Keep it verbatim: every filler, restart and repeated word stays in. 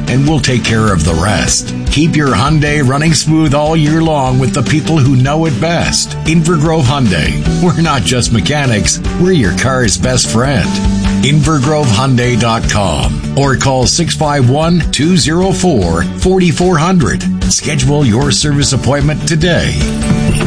and we'll take care of the rest. Keep your Hyundai running smooth all year long with the people who know it best. Invergrove Hyundai. We're not just mechanics, we're your car's best friend. Invergrove Hyundai dot com or call six five one, two oh four, four four zero zero. Schedule your service appointment today.